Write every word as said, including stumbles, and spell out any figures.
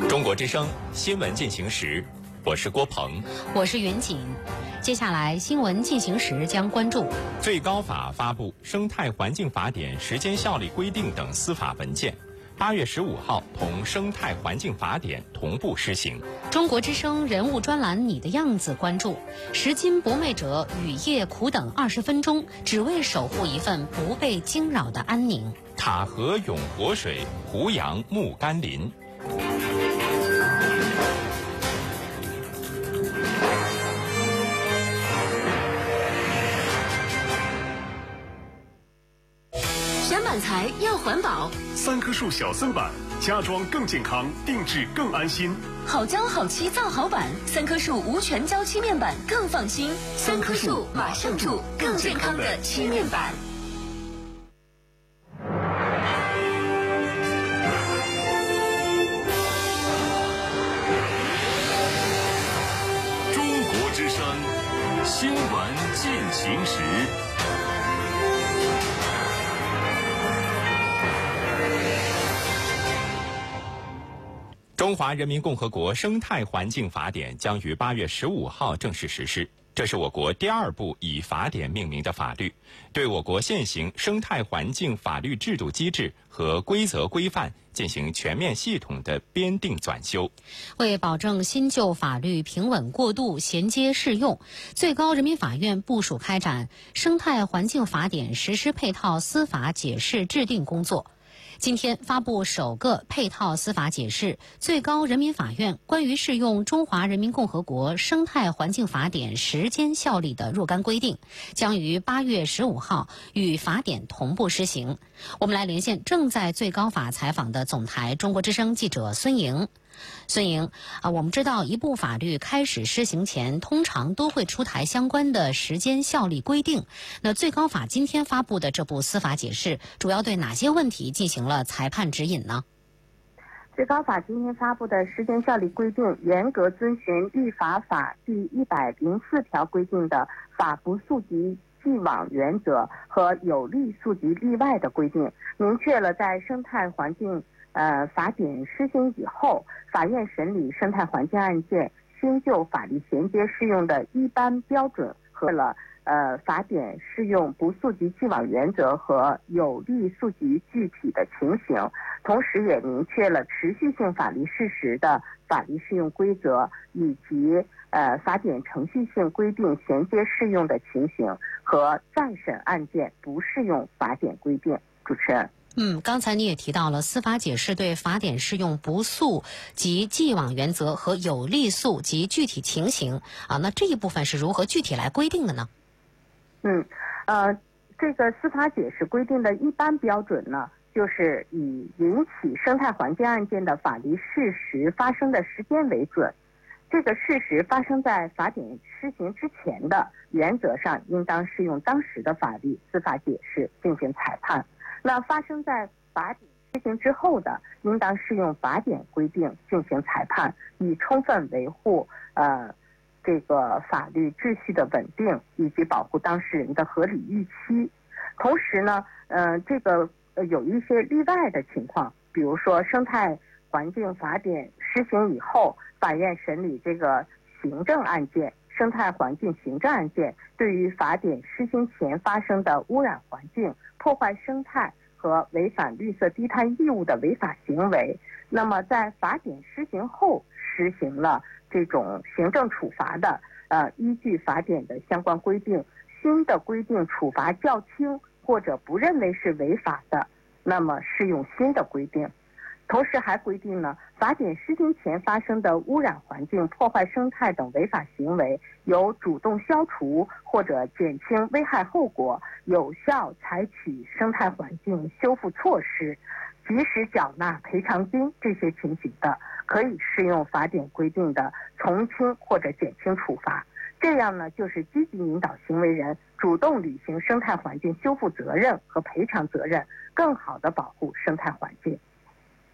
中国之声新闻进行时，我是郭鹏， 我是袁锦。接下来新闻进行时将关注最高法发布《生态环境法典》时间效力规定等司法文件，八月十五号同《生态环境法典》同步施行。 中国之声人物专栏《你的样子》关注拾金不昧者雨夜苦等二十分钟，只为守护一份不被惊扰的安宁。 塔河涌活水，胡杨木甘霖。 选板材要环保， 三棵树小森板，家装更健康，定制更安心。 好胶好漆造好板，三棵树无全胶漆面板更放心。三棵树马上住更健康的漆面板。 中国之声新闻进行时。 中华人民共和国生态环境法典将于八月十五号正式实施，这是我国第二部以法典命名的法律，对我国现行生态环境法律制度机制和规则规范进行全面系统的编定纂修。 为保证新旧法律平稳过渡、衔接适用，最高人民法院部署开展生态环境法典实施配套司法解释制定工作。今天发布首个配套司法解释，最高人民法院关于适用中华人民共和国生态环境法典时间效力的若干规定，将于八月十五号与法典同步施行。我们来连线正在最高法采访的总台中国之声记者孙莹。孙莹啊，我们知道一部法律开始施行前，通常都会出台相关的时间效力规定。那最高法今天发布的这部司法解释，主要对哪些问题进行了裁判指引呢？ 最高法今天发布的时间效力规定，严格遵循立法法第一百零四条规定的法不溯及既往原则和有利溯及例外的规定，明确了在生态环境呃法典施行以后，法院审理生态环境案件新旧法律衔接适用的一般标准和了呃法典适用不溯及既往原则和有利溯及具体的情形，同时也明确了持续性法律事实的法律适用规则以及呃法典程序性规定衔接适用的情形和再审案件不适用法典规定。主持人。 嗯，刚才你也提到了司法解释对法典适用不溯及既往原则和有利溯及具体情形啊，那这一部分是如何具体来规定的呢？ 嗯，呃，这个司法解释规定的一般标准呢，就是以引起生态环境案件的法律事实发生的时间为准。这个事实发生在法典施行之前的，原则上应当适用当时的法律司法解释进行裁判。那发生在法典施行之后的，应当适用法典规定进行裁判，以充分维护呃这个法律秩序的稳定以及保护当事人的合理预期。同时呢，呃，这个呃有一些例外的情况，比如说生态环境法典施行以后，法院审理这个行政案件、生态环境行政案件，对于法典施行前发生的污染环境、破坏生态和违反绿色低碳义务的违法行为，那么在法典施行后实行了这种行政处罚的，呃，依据法典的相关规定，新的规定处罚较轻或者不认为是违法的，那么适用新的规定。同时还规定呢，法典施行前发生的污染环境、破坏生态等违法行为，由主动消除或者减轻危害后果，有效采取生态环境修复措施，及时缴纳赔偿金这些情形的，可以适用法典规定的从轻或者减轻处罚。这样呢，就是积极引导行为人主动履行生态环境修复责任和赔偿责任，更好地保护生态环境。